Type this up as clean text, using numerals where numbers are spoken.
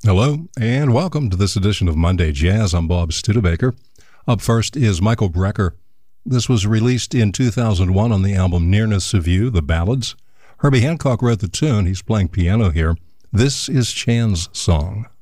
Hello, and welcome to this edition of Monday Jazz. I'm Bob Studebaker. Up first is Michael Brecker. This was released in 2001 on the album Nearness of You, The Ballads. Herbie Hancock wrote the tune. He's playing piano here. This is Chan's song.